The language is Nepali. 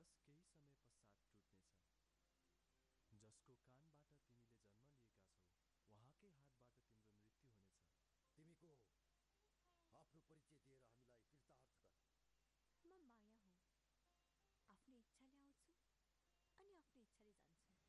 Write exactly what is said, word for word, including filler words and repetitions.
विश्वास केही समय पश्चात टुट्नेछ। जसको कानबाट तिमीले जन्म लिएका छौ उहाँकै हातबाट तिम्रो मृत्यु हुनेछ। तिमी को हो? आफ्नो परिचय दिएर हामीलाई कृतार्थ गर। म माया हुँ। आफ्नो इच्छाले आउँछु अनि आफ्नो इच्छाले जान्छु।